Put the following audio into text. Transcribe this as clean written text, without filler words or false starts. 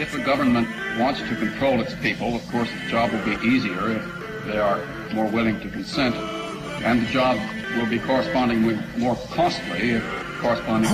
if the government wants to control its people, of course, the job will be easier if they are more willing to consent, and the job will be correspondingly more costly if correspondingly